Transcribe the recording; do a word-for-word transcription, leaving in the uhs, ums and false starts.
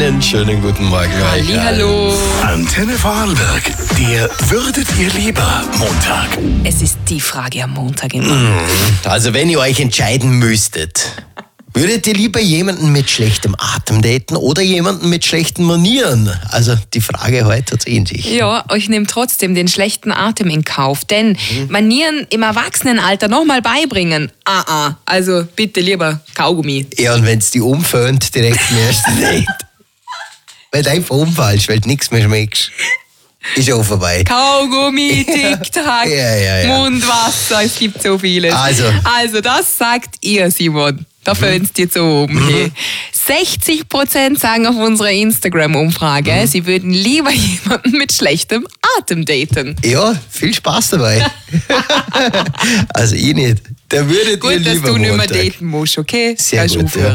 Einen schönen guten Morgen euch. Hallihallo. Antenne Vorarlberg, der Würdet ihr lieber Montag. Es ist die Frage am Montag immer. Also wenn ihr euch entscheiden müsstet, würdet ihr lieber jemanden mit schlechtem Atem daten oder jemanden mit schlechten Manieren? Also die Frage heute hat es in sich. Ja, ich nehme trotzdem den schlechten Atem in Kauf, denn Manieren im Erwachsenenalter nochmal beibringen, ah, ah, also bitte lieber Kaugummi. Ja, und wenn es die umfällt, direkt im ersten Date. Weil du einfach umfallst, weil du nichts mehr schmeckst. Ist auch vorbei. Kaugummi, Tic-Tac, Ja, ja, ja. Mundwasser, es gibt so vieles. Also. also das sagt ihr, Simon. Da fällst du jetzt oben. Mhm. Hey. sechzig Prozent sagen auf unserer Instagram-Umfrage, Mhm. sie würden lieber jemanden mit schlechtem Atem daten. Ja, viel Spaß dabei. Also ich nicht. Der würdet ihr Gut, dass lieber du nicht mehr Montag. daten musst, okay? Sehr Kannst gut, aufhören. ja.